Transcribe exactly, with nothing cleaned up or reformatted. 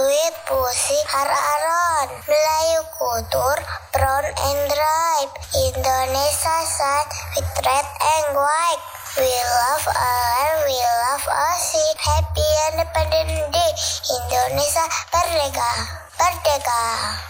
with pussy har-aron. Melayu kultur brown and ripe. Indonesia sun with red and white. We love our, we love Aussie. Happy Independence Day. Indonesia merdeka, merdeka.